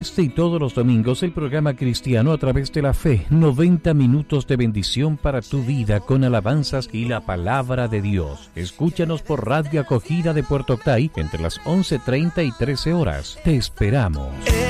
Este y todos los domingos el programa cristiano a través de la fe, 90 minutos de bendición para tu vida con alabanzas y la palabra de Dios. Escúchanos por Radio Acogida de Puerto Octay entre las 11:30 y 13 horas. Te esperamos.